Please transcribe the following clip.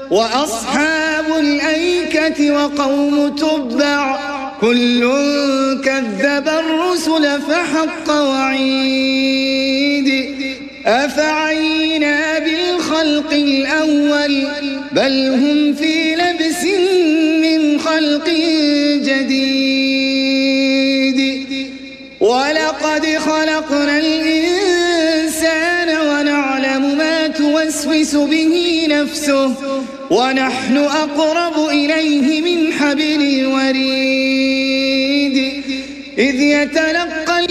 وأصحاب الأيكة وقوم تبع كل كذب الرسل فحق وعيد أفعينا بالخلق الأول بل هم في لبس من خلق جديد ولقد خلقنا الإنسان ونعلم ما توسوس به نفسه ونحن أقرب إليه من حبل الوريد إذ يتلقى